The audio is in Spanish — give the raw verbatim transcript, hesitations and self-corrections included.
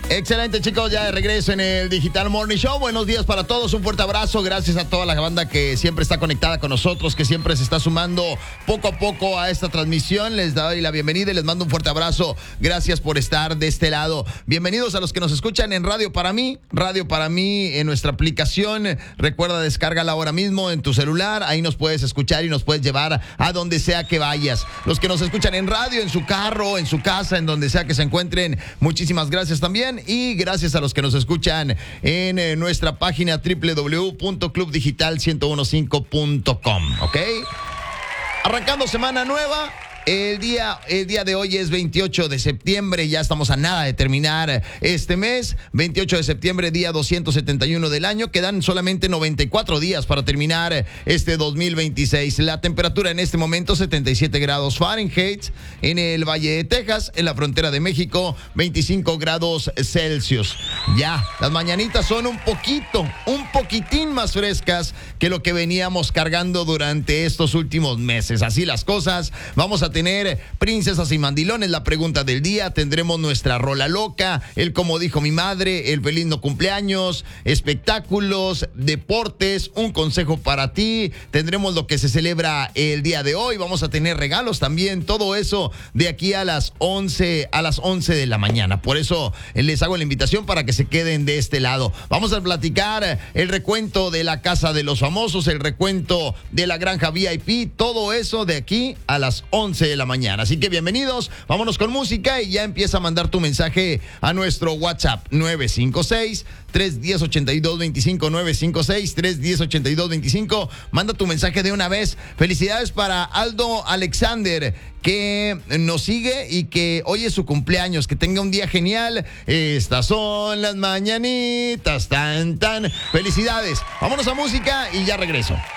Excelente, chicos, ya de regreso en el Digital Morning Show. Buenos días para todos, un fuerte abrazo. Gracias a toda la banda que siempre está conectada con nosotros, que siempre se está sumando poco a poco a esta transmisión. Les doy la bienvenida y les mando un fuerte abrazo. Gracias por estar de este lado. Bienvenidos a los que nos escuchan en Radio Para Mí. Radio Para Mí en nuestra aplicación. Recuerda, descárgala ahora mismo en tu celular. Ahí nos puedes escuchar y nos puedes llevar a donde sea que vayas. Los que nos escuchan en radio, en su carro, en su casa, en donde sea que se encuentren, muchísimas gracias también. Y gracias a los que nos escuchan en eh, nuestra página doble u doble u doble u punto club digital uno quince punto com, ¿ok? Arrancando semana nueva. El día, el día de hoy es veintiocho de septiembre, ya estamos a nada de terminar este mes. veintiocho de septiembre, día doscientos setenta y uno del año. Quedan solamente noventa y cuatro días para terminar este dos mil veintiséis. La temperatura en este momento, setenta y siete grados Fahrenheit en el Valle de Texas, en la frontera de México, veinticinco grados Celsius. Ya, las mañanitas son un poquito, un poquitín más frescas que lo que veníamos cargando durante estos últimos meses. Así las cosas, vamos a tener princesas y mandilones, la pregunta del día, tendremos nuestra rola loca, el como dijo mi madre, el feliz no cumpleaños, espectáculos, deportes, un consejo para ti, tendremos lo que se celebra el día de hoy, vamos a tener regalos también, todo eso de aquí a las once, a las once de la mañana. Por eso les hago la invitación para que se queden de este lado. Vamos a platicar el recuento de la Casa de los Famosos, el recuento de la Granja V I P, todo eso de aquí a las once de la mañana. Así que bienvenidos, vámonos con música y ya empieza a mandar tu mensaje a nuestro WhatsApp nueve cinco seis, tres uno cero, ocho dos dos cinco, nueve cinco seis, tres uno cero, ocho dos dos cinco. Manda tu mensaje de una vez. Felicidades para Aldo Alexander, que nos sigue y que hoy es su cumpleaños. Que tenga un día genial. Estas son las mañanitas, tan tan. Felicidades. Vámonos a música y ya regreso.